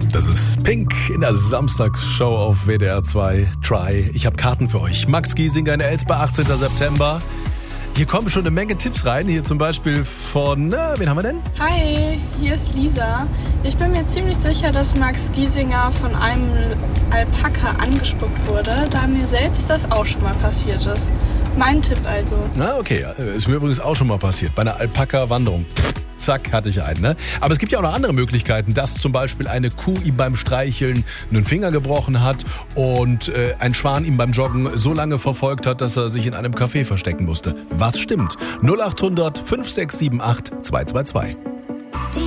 Das ist Pink in der Samstagsshow auf WDR 2. Try. Ich habe Karten für euch. Max Giesinger in Elsbach, 18. September. Hier kommen schon eine Menge Tipps rein. Hier zum Beispiel von, wen haben wir denn? Hi, hier ist Lisa. Ich bin mir ziemlich sicher, dass Max Giesinger von einem Alpaka angespuckt wurde, da mir selbst das auch schon mal passiert ist. Mein Tipp also. Na, okay. Ist mir übrigens auch schon mal passiert. Bei einer Alpaka-Wanderung. Zack, hatte ich einen. Ne? Aber es gibt ja auch noch andere Möglichkeiten, dass zum Beispiel eine Kuh ihm beim Streicheln einen Finger gebrochen hat und ein Schwan ihm beim Joggen so lange verfolgt hat, dass er sich in einem Café verstecken musste. Was stimmt? 0800 5678 222.